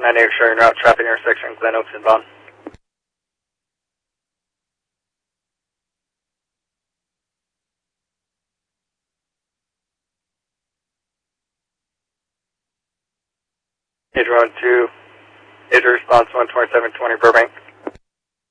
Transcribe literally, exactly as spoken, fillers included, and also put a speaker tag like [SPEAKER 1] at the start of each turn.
[SPEAKER 1] nine eight showing route traffic intersection Glen Oaks inbound. Page one two, Major response one twenty-seven twenty Burbank.